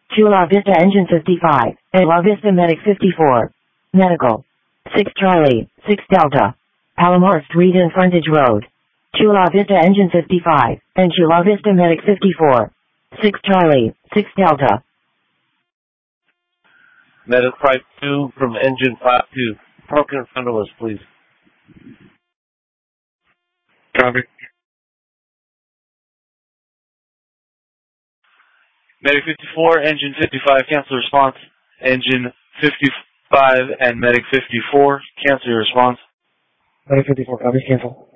Chula Vista Engine 55, and La Vista Medic 54. Medical. 6 Charlie, 6 Delta. Palomar Street and Frontage Road. Chula Vista Engine 55, and Chula Vista Medic 54. 6 Charlie, 6 Delta. Medic 52 from Engine 52. Park in front of us, please. Copy. Medic 54, Engine 55, cancel response. Engine 55 and Medic 54, cancel your response. Medic 54, copy, cancel.